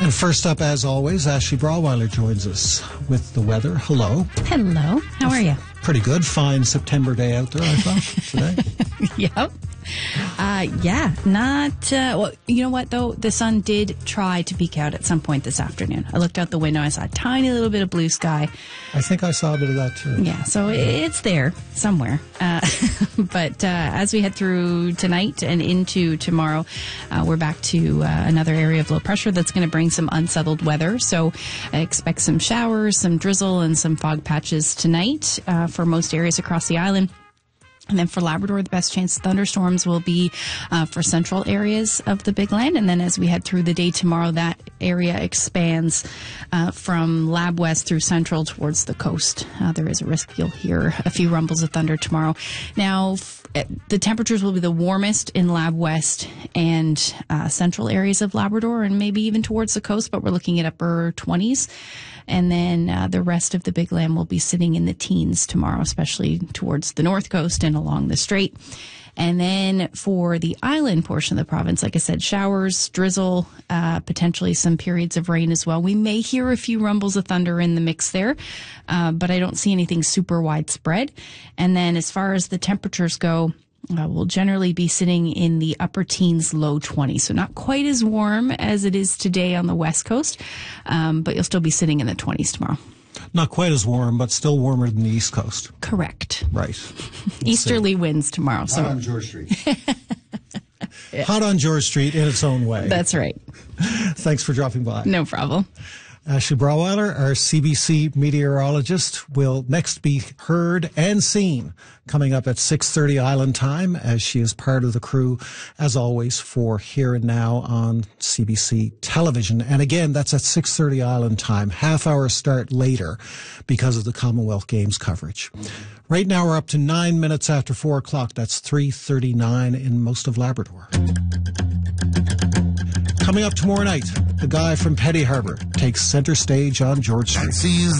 And first up, as always, Ashley Brawweiler joins us with the weather. Hello. Hello. How are you? Pretty good. Fine September day out there, I thought, today. Yep. Well, you know what, though? The sun did try to peek out at some point this afternoon. I looked out the window. I saw a tiny little bit of blue sky. I think I saw a bit of that, too. Yeah, so it's there somewhere. But as we head through tonight and into tomorrow, we're back to another area of low pressure that's going to bring some unsettled weather. So I expect some showers, some drizzle, and some fog patches tonight for most areas across the island. And then for Labrador, the best chance of thunderstorms will be for central areas of the Big Land. And then as we head through the day tomorrow, that area expands from Lab West through central towards the coast. There is a risk you'll hear a few rumbles of thunder tomorrow. Now, the temperatures will be the warmest in Lab West and central areas of Labrador and maybe even towards the coast, but we're looking at upper 20s. And then the rest of the Big Land will be sitting in the teens tomorrow, especially towards the north coast and along the strait. And then for the island portion of the province, like I said, showers, drizzle, potentially some periods of rain as well. We may hear a few rumbles of thunder in the mix there, but I don't see anything super widespread. And then as far as the temperatures go, we'll generally be sitting in the upper teens, low 20s. So not quite as warm as it is today on the west coast, but you'll still be sitting in the 20s tomorrow. Not quite as warm, but still warmer than the East Coast. Correct. Right. Easterly winds tomorrow. Hot on George Street. Yeah. Hot on George Street in its own way. That's right. Thanks for dropping by. No problem. Ashley Brawweiler, our CBC meteorologist, will next be heard and seen coming up at 6:30 Island time, as she is part of the crew, as always, for Here and Now on CBC television. And again, that's at 6:30 Island time, half-hour start later because of the Commonwealth Games coverage. Right now, we're up to 9 minutes after 4 o'clock. That's 3:39 in most of Labrador. Coming up tomorrow night, the guy from Petty Harbour takes center stage on George Street.